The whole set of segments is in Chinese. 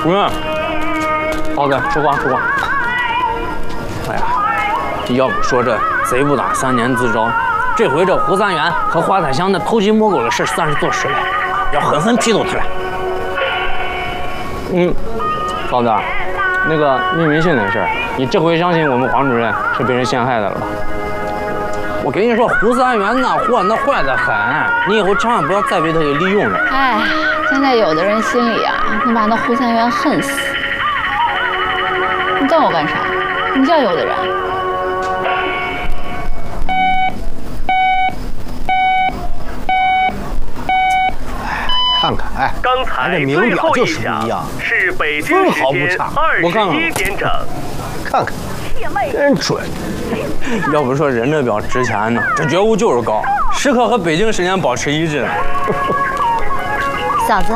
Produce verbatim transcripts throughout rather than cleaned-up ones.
主任，好的，说话说话。哎呀，要不说这贼不打三年自招，这回这胡三元和花彩香的偷鸡摸狗的事算是坐实了，要狠狠批斗他俩。嗯，嫂子，那个匿名信的事儿，你这回相信我们黄主任是被人陷害的了吧？我跟你说，胡三元那货那坏得很，你以后千万不要再被他给利用了。 哎，现在有的人心里啊，能把那胡三元恨死。你瞪我干啥？你叫有的人。 看看，哎， 刚才这名表就是不一样， 是北京时间二十一点整。 看看，真准。 要不说人这表值钱呢，这觉悟就是高，时刻和北京时间保持一致。 嫂子，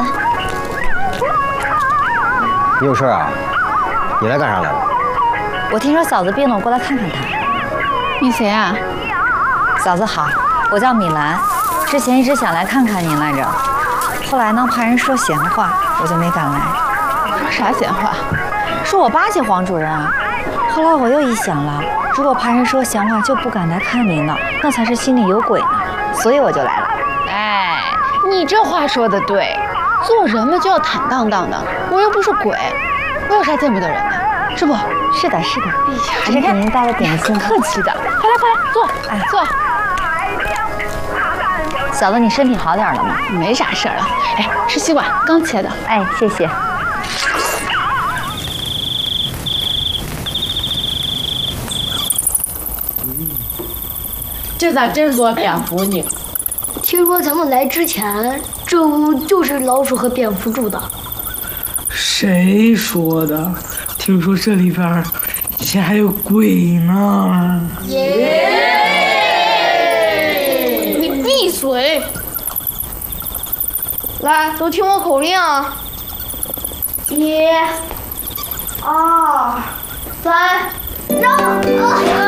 你有事啊？你来干啥来了？ 我听说嫂子病了，我过来看看她。 你谁啊？ 嫂子好，我叫米兰，之前一直想来看看您来着，后来呢怕人说闲话，我就没敢来。 说啥闲话？ 说我巴结黄主任啊。后来我又一想了，如果怕人说闲话，就不敢来看您了，那才是心里有鬼呢，所以我就来了。 哎，你这话说的对，做人嘛就要坦荡荡的，我又不是鬼，我有啥见不得人的？是不？ 是的，是的。 哎呀， 这是给您带的点心， 客气的。快来快来，坐，哎，坐。 嫂子，你身体好点了吗？ 没啥事儿了。哎，吃西瓜，刚切的。 哎，谢谢。 这咋真做蝙蝠呢？ 听说咱们来之前，这屋就是老鼠和蝙蝠住的。 谁说的？听说这里边以前还有鬼呢。 耶！你闭嘴！来，都听我口令啊！一、二、三，让！啊